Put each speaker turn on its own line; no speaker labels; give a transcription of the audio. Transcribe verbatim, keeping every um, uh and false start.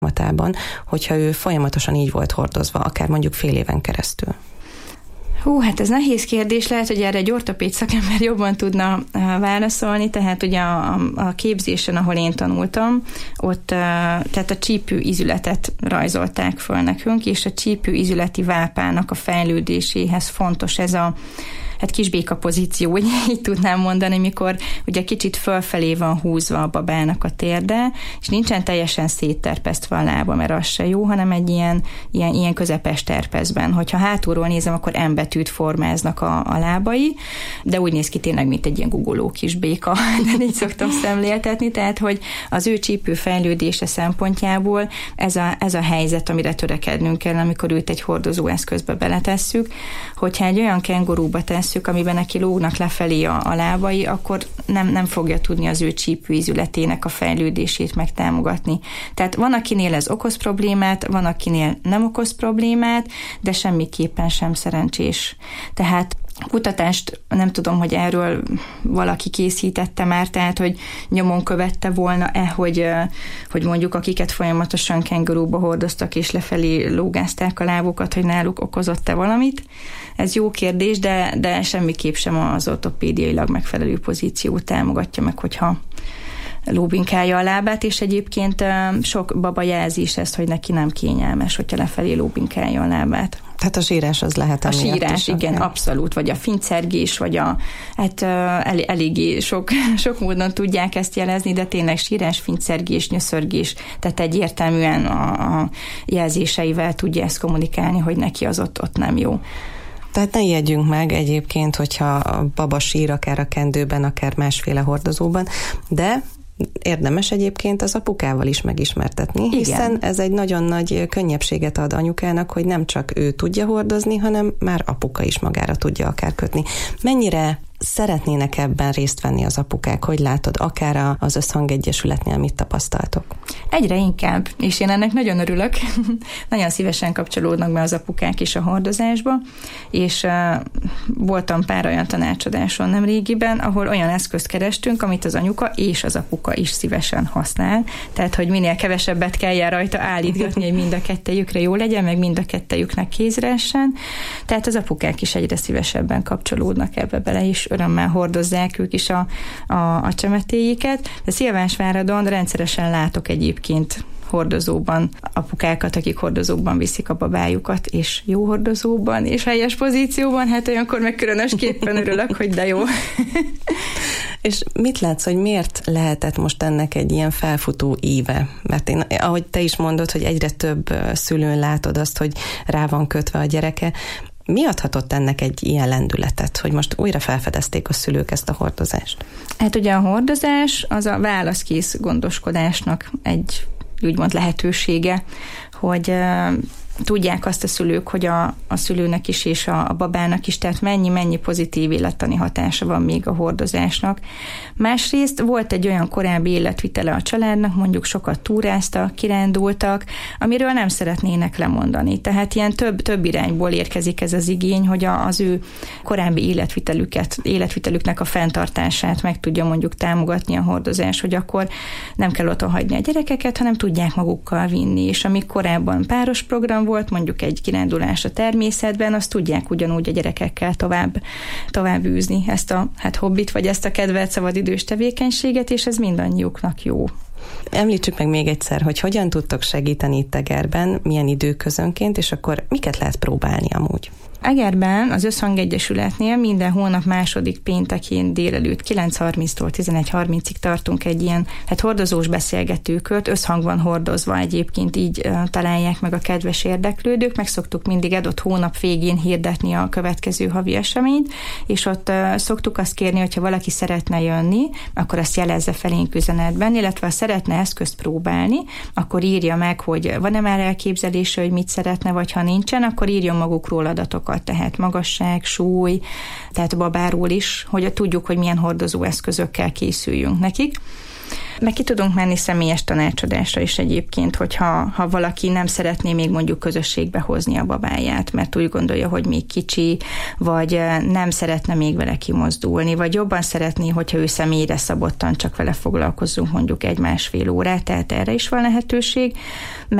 folyamatában, hogyha ő folyamatosan így volt hordozva, akár mondjuk fél éven keresztül?
Hú, hát ez nehéz kérdés, lehet, hogy erre egy ortopéd szakember jobban tudna válaszolni, tehát ugye a, a képzésen, ahol én tanultam, ott tehát a csípő ízületet rajzolták föl nekünk, és a csípő ízületi vápának a fejlődéséhez fontos ez a hát kisbéka pozíció, úgy így tudnám mondani, mikor ugye kicsit fölfelé van húzva a babának a térde, és nincsen teljesen szétterpesztve a lába, mert az se jó, hanem egy ilyen, ilyen, ilyen közepes terpeszben. Hogyha hátulról nézem, akkor M betűt formáznak a, a lábai, de úgy néz ki tényleg, mint egy ilyen gugoló kisbéka, de így szoktam szemléltetni, tehát, hogy az ő csípő fejlődése szempontjából ez a, ez a helyzet, amire törekednünk kell, amikor őt egy hordozóeszközbe beletesszük, hogyha egy olyan kengurúba tesszük, amiben neki lógnak lefelé a, a lábai, akkor nem, nem fogja tudni az ő csípőízületének a fejlődését megtámogatni. Tehát van, akinél ez okoz problémát, van, akinél nem okoz problémát, de semmiképpen sem szerencsés. Tehát kutatást nem tudom, hogy erről valaki készítette már, tehát, hogy nyomon követte volna-e, hogy, hogy mondjuk akiket folyamatosan kengurúba hordoztak és lefelé lógázták a lábukat, hogy náluk okozott-e valamit. Ez jó kérdés, de, de semmiképp sem az ortopédiailag megfelelő pozíciót támogatja meg, hogyha lóbinkálja a lábát, és egyébként sok baba jelzi is ezt, hogy neki nem kényelmes, hogyha lefelé lóbinkálja a lábát.
Tehát a sírás az lehet
A sírás, igen, okay. Abszolút, vagy a fincergés, vagy a, hát el, eléggé sok, sok módon tudják ezt jelezni, de tényleg sírás, fincergés, nyöszörgés, tehát egyértelműen a, a jelzéseivel tudja ezt kommunikálni, hogy neki az ott, ott nem jó.
Tehát ne ijedjünk meg egyébként, hogyha a baba sír akár a kendőben, akár másféle hordozóban, de érdemes egyébként az apukával is megismertetni,
igen.
Hiszen ez egy nagyon nagy könnyebbséget ad anyukának, hogy nem csak ő tudja hordozni, hanem már apuka is magára tudja akár kötni. Mennyire szeretnének ebben részt venni az apukák? Hogy látod, akár az Összhangegyesületnél mit tapasztaltok?
Egyre inkább, és én ennek nagyon örülök. Nagyon szívesen kapcsolódnak be az apukák is a hordozásba, és uh, voltam pár olyan tanácsadáson nemrégiben, ahol olyan eszközt kerestünk, amit az anyuka és az apuka is szívesen használ. Tehát, hogy minél kevesebbet kelljen rajta állítgatni, hogy mind a kettejükre jó legyen, meg mind a kettejüknek kézre essen. Tehát az apukák is egyre szívesebben kapcsolódnak ebbe bele, és örömmel hordozzák ők is a, a, a csemetéiket. De Szilvánsváradon rendszeresen látok egyébként hordozóban apukákat, akik hordozóban viszik a babájukat, és jó hordozóban, és helyes pozícióban, hát olyankor meg különösképpen örülök, hogy de jó.
És mit látsz, hogy miért lehetett most ennek egy ilyen felfutó íve? Mert én, ahogy te is mondod, hogy egyre több szülőn látod azt, hogy rá van kötve a gyereke, mi adhatott ennek egy ilyen lendületet, hogy most újra felfedezték a szülők ezt a hordozást? Hát ugye a hordozás az a válaszkész gondoskodásnak egy úgymond lehetősége, hogy tudják azt a szülők, hogy a, a szülőnek is és a, a babának is, tehát mennyi-mennyi pozitív élettani hatása van még a hordozásnak. Másrészt volt egy olyan korábbi életvitele a családnak, mondjuk sokat túráztak, kirándultak, amiről nem szeretnének lemondani. Tehát ilyen több, több irányból érkezik ez az igény, hogy a, az ő korábbi életvitelüket, életvitelüknek a fenntartását meg tudja mondjuk támogatni a hordozás, hogy akkor nem kell otthon hagyni a gyerekeket, hanem tudják magukkal vinni. És amíg korábban páros program volt, mondjuk egy kirándulás a természetben, azt tudják ugyanúgy a gyerekekkel tovább, tovább űzni ezt a hát hobbit, vagy ezt a kedvelt szabadidős tevékenységet, és ez mindannyiuknak jó. Említsük meg még egyszer, hogy hogyan tudtok segíteni itt Egerben, milyen időközönként, és akkor miket lehet próbálni amúgy? Egerben az Összhangegyesületnél minden hónap második péntekén délelőtt kilenc harminctól tizenegy harmincig tartunk egy ilyen hát hordozós beszélgetőkört, összhangban hordozva egyébként így uh, találják meg a kedves érdeklődők, meg szoktuk mindig adott hónap végén hirdetni a következő havi eseményt, és ott uh, szoktuk azt kérni, hogyha valaki szeretne jönni, akkor azt jelezze felénk üzenetben, illetve ha szeretne eszközt próbálni, akkor írja meg, hogy van-e már elképzelése, hogy mit szeretne, vagy ha nincsen, akkor írjon magukról adatokat, tehát magasság, súly, tehát babáról is, hogy tudjuk, hogy milyen hordozó eszközökkel készüljünk nekik.
Meg ki tudunk menni személyes tanácsadásra is egyébként, hogyha ha valaki nem szeretné még mondjuk közösségbe hozni a babáját, mert úgy gondolja, hogy még kicsi, vagy nem szeretne még vele kimozdulni, vagy jobban szeretné, hogyha ő személyre szabottan csak vele foglalkozzunk mondjuk egy-másfél órát, tehát erre is van lehetőség.